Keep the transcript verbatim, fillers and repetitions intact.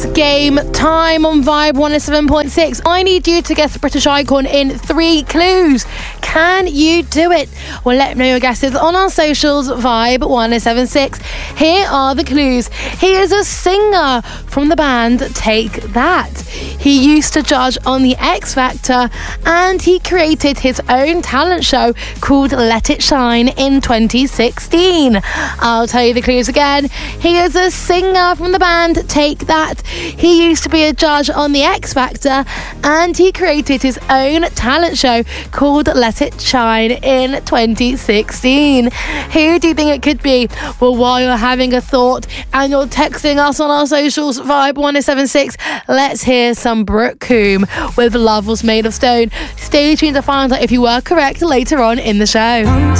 Game time on Vibe one oh seven point six. I need you to guess the British icon in three clues. Can you do it? Well, let me know your guesses on our socials, Vibe one oh seven six. Here are the clues. He is a singer from the band Take That. He used to judge on the X Factor and he created his own talent show called Let It Shine in twenty sixteen. I'll tell you the clues again. He is a singer from the band Take That. He used to be a judge on the X Factor and he created his own talent show called Let It Shine in twenty sixteen. Who do you think it could be? Well, while you're having a thought and you're texting us on our socials, Vibe one oh seven six, let's hear some Brooke Coombe with Love Was Made of Stone. Stay tuned to find out if you were correct later on in the show.